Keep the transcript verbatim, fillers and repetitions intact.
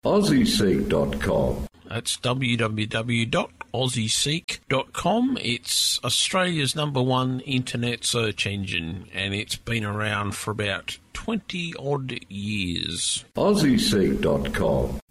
Aussie Seek dot com. That's w w w dot aussie seek dot com. It's Australia's number one internet search engine, and it's been around for about twenty odd years. Aussie Seek dot com.